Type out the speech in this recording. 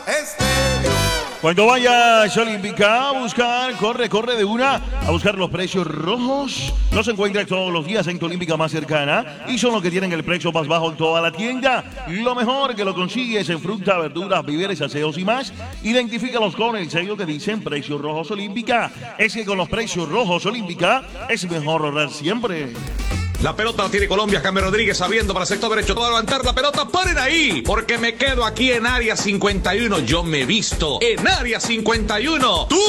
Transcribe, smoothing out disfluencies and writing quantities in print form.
Estéreo. Cuando vayas a Olímpica a buscar, corre de una, a buscar los precios rojos. Los encuentras todos los días en tu Olímpica más cercana y son los que tienen el precio más bajo en toda la tienda. Lo mejor que lo consigues en fruta, verduras, víveres, aseos y más. Identifícalos con el sello que dicen Precios Rojos Olímpica. Es que con los precios rojos Olímpica es mejor ahorrar siempre. La pelota la tiene Colombia, James Rodríguez sabiendo para el sector derecho. Todo a levantar la pelota, paren ahí, porque me quedo aquí en área 51. Yo me visto en área 51. ¡Tú!